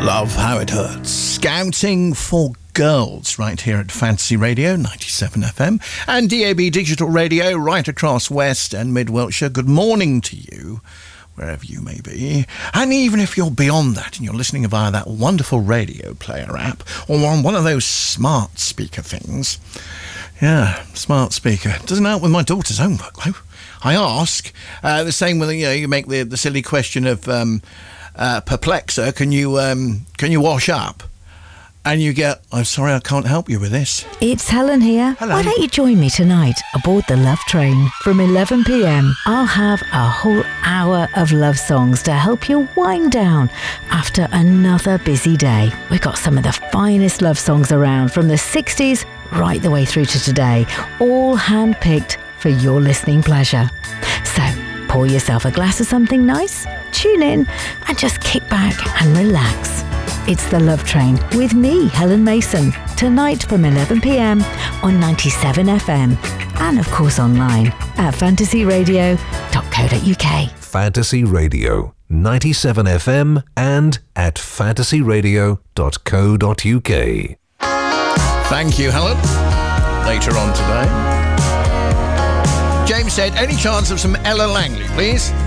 Love How It Hurts. Scouting for Girls right here at Fantasy Radio 97 FM and DAB Digital Radio right across West and Mid Wiltshire. Good morning to you, wherever you may be. And even if you're beyond that and you're listening via that wonderful radio player app or on one of those smart speaker things. Yeah, smart speaker. Doesn't help with my daughter's homework, though. I ask, the same with, you make the silly question of Perplexer, can you wash up? And you get, I'm sorry, I can't help you with this. It's Helen here. Hello. Why don't you join me tonight aboard the Love Train from 11 p.m. I'll have a whole hour of love songs to help you wind down after another busy day. We've got some of the finest love songs around from the 60s right the way through to today, all hand-picked for your listening pleasure. So pour yourself a glass of something nice, tune in and just kick back and relax. It's the Love Train with me, Helen Mason, tonight from 11 p.m. on 97 FM and of course online at fantasyradio.co.uk. Fantasy Radio 97 FM and at fantasyradio.co.uk. Thank you, Helen. Later on today. James said, any chance of some Ella Langley, please?